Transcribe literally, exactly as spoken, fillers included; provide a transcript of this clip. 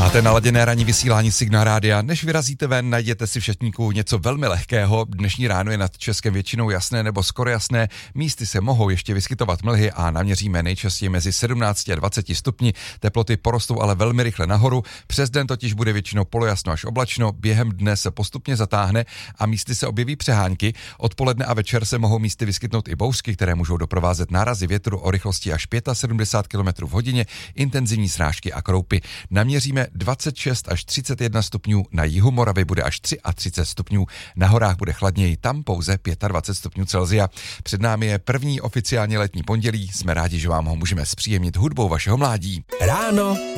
Máte naladěné ranní vysílání Signál Rádia. Než vyrazíte ven, najděte si v šatníku něco velmi lehkého. Dnešní ráno je nad Českem většinou jasné nebo skoro jasné. Místy se mohou ještě vyskytovat mlhy a naměříme nejčastěji mezi sedmnáct a dvacet stupni. Teploty porostou ale velmi rychle nahoru. Přes den totiž bude většinou polojasno až oblačno. Během dne se postupně zatáhne a místy se objeví přehánky. Odpoledne a večer se mohou místy vyskytnout i bouřky, které můžou doprovázet nárazy větru o rychlosti až sedmdesát pět kilometrů v hodině, intenzivní srážky a kroupy. Naměříme dvacet šest až třicet jedna stupňů, na jihu Moravy bude až třicet tři stupňů, na horách bude chladněji, tam pouze dvacet pět stupňů Celsia. Před námi je první oficiálně letní pondělí, jsme rádi, že vám ho můžeme zpříjemnit hudbou vašeho mládí. Ráno